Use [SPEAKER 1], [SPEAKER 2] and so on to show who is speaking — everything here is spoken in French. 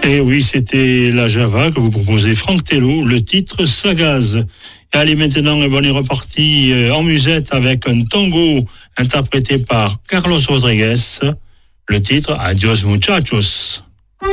[SPEAKER 1] Et oui, c'était la Java que vous proposez, Franck Tello, le titre Sagaz. Et allez, maintenant, on est reparti en musette avec un tango interprété par Carlos Rodriguez. Le titre Adios Muchachos.